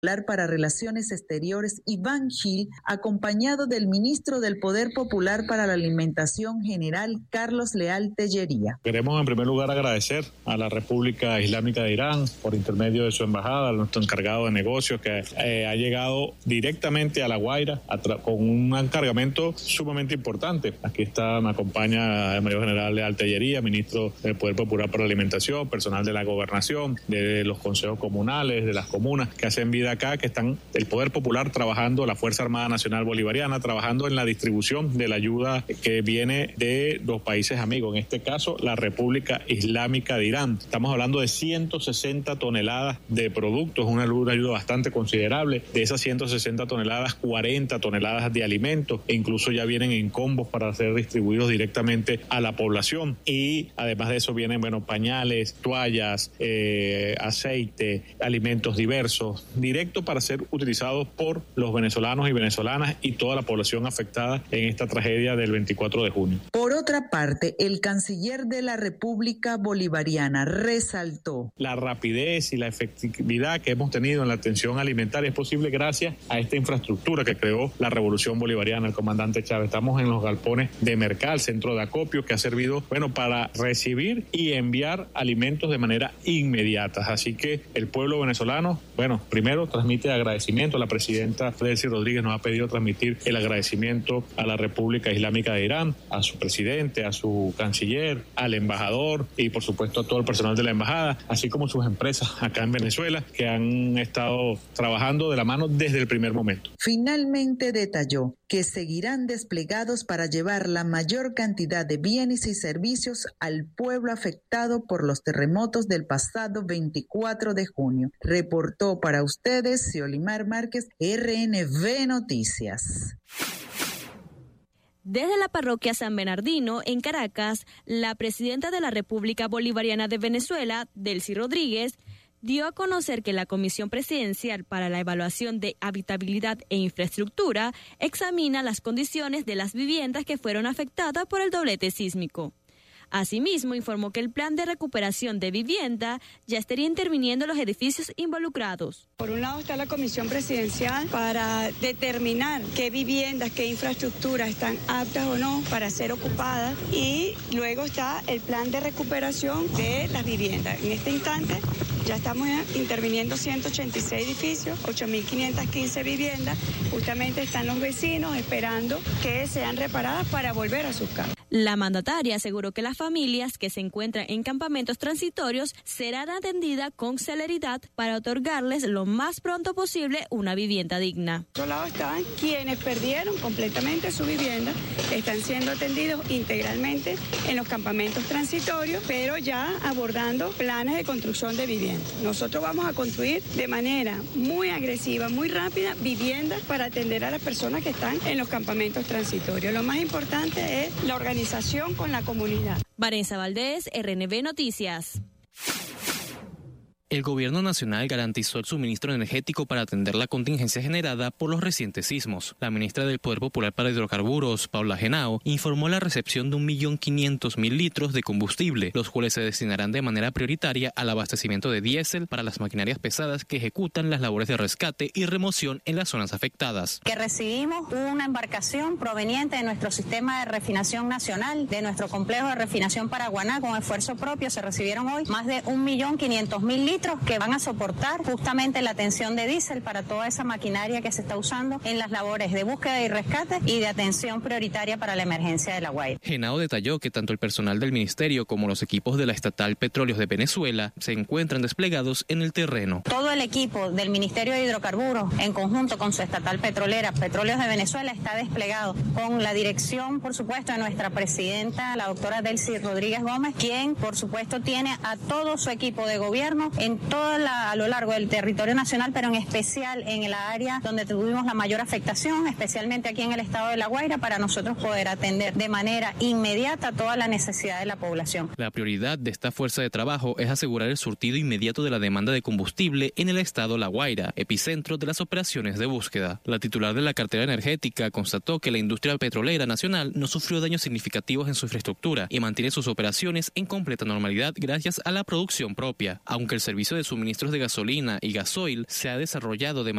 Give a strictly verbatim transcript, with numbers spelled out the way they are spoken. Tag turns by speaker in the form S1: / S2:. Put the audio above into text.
S1: para Relaciones Exteriores, Iván Gil, acompañado del ministro del Poder Popular para la Alimentación General, Carlos Leal Tellería.
S2: Queremos en primer lugar agradecer a la República Islámica de Irán, por intermedio de su embajada, a nuestro encargado de negocios, que eh, ha llegado directamente a La Guaira con un encargamento sumamente importante. Aquí está, me acompaña el mayor general Leal Tellería, ministro del Poder Popular para la Alimentación, personal de la gobernación, de los consejos comunales, de las comunas que hacen vida acá, que están el Poder Popular trabajando, la Fuerza Armada Nacional Bolivariana trabajando en la distribución de la ayuda que viene de los países amigos, en este caso la República Islámica de Irán. Estamos hablando de ciento sesenta toneladas de productos, una ayuda bastante considerable. De esas ciento sesenta toneladas, cuarenta toneladas de alimentos, e incluso ya vienen en combos para ser distribuidos directamente a la población. Y además de eso vienen, bueno, pañales, toallas, eh, aceite, alimentos diversos, directos para ser utilizados por los venezolanos y venezolanas y toda la población afectada en esta tragedia del veinticuatro de junio.
S1: Por otra parte, el canciller de la República Bolivariana resaltó:
S2: la rapidez y la efectividad que hemos tenido en la atención alimentaria es posible gracias a esta infraestructura que creó la Revolución Bolivariana, el comandante Chávez. Estamos en los galpones de Mercal, centro de acopio, que ha servido, bueno, para recibir y enviar alimentos de manera inmediata. Así que el pueblo venezolano, bueno, primero transmite agradecimiento. La presidenta Delcy Rodríguez nos ha pedido transmitir el agradecimiento a la República Islámica de Irán, a su presidente, a su canciller, al embajador y por supuesto a todo el personal de la embajada, así como sus empresas acá en Venezuela que han estado trabajando de la mano desde el primer momento.
S1: Finalmente detalló que seguirán desplegados para llevar la mayor cantidad de bienes y servicios al pueblo afectado por los terremotos del pasado veinticuatro de junio. Reportó para ustedes Xiolimar Márquez, R N V Noticias.
S3: Desde la parroquia San Bernardino, en Caracas, la presidenta de la República Bolivariana de Venezuela, Delcy Rodríguez, dio a conocer que la Comisión Presidencial para la Evaluación de Habitabilidad e Infraestructura examina las condiciones de las viviendas que fueron afectadas por el doblete sísmico. Asimismo, informó que el plan de recuperación de vivienda ya estaría interviniendo en los edificios involucrados.
S4: Por un lado está la Comisión Presidencial para determinar qué viviendas, qué infraestructuras están aptas o no para ser ocupadas, y luego está el plan de recuperación de las viviendas. En este instante ya estamos interviniendo ciento ochenta y seis edificios, ocho mil quinientas quince viviendas. Justamente están los vecinos esperando que sean reparadas para volver a sus casas.
S3: La mandataria aseguró que las familias que se encuentran en campamentos transitorios serán atendidas con celeridad para otorgarles lo más pronto posible una vivienda digna.
S4: Por otro lado están quienes perdieron completamente su vivienda, están siendo atendidos integralmente en los campamentos transitorios, pero ya abordando planes de construcción de vivienda. Nosotros vamos a construir de manera muy agresiva, muy rápida, viviendas para atender a las personas que están en los campamentos transitorios. Lo más importante es la organización con la comunidad.
S3: Vanessa Valdés, R N V Noticias.
S5: El Gobierno Nacional garantizó el suministro energético para atender la contingencia generada por los recientes sismos. La ministra del Poder Popular para Hidrocarburos, Paula Henao, informó la recepción de un millón quinientos mil litros de combustible, los cuales se destinarán de manera prioritaria al abastecimiento de diésel para las maquinarias pesadas que ejecutan las labores de rescate y remoción en las zonas afectadas.
S6: Que recibimos una embarcación proveniente de nuestro sistema de refinación nacional, de nuestro complejo de refinación Paraguaná, con esfuerzo propio se recibieron hoy más de un millón quinientos mil litros que van a soportar justamente la atención de diésel para toda esa maquinaria que se está usando en las labores de búsqueda y rescate y de atención prioritaria para la emergencia de La Guaira.
S5: Henao detalló que tanto el personal del ministerio como los equipos de la estatal Petróleos de Venezuela se encuentran desplegados en el terreno.
S6: Todo el equipo del Ministerio de Hidrocarburos, en conjunto con su estatal petrolera, Petróleos de Venezuela, está desplegado con la dirección, por supuesto, de nuestra presidenta, la doctora Delcy Rodríguez Gómez, quien, por supuesto, tiene a todo su equipo de gobierno en toda la, a lo largo del territorio nacional, pero en especial en el área donde tuvimos la mayor afectación, especialmente aquí en el estado de La Guaira, para nosotros poder atender de manera inmediata toda la necesidad de la población.
S5: La prioridad de esta fuerza de trabajo es asegurar el surtido inmediato de la demanda de combustible en el estado La Guaira, epicentro de las operaciones de búsqueda. La titular de la cartera energética constató que la industria petrolera nacional no sufrió daños significativos en su infraestructura y mantiene sus operaciones en completa normalidad gracias a la producción propia, aunque el servicio de suministros de gasolina y gasoil se ha desarrollado de manera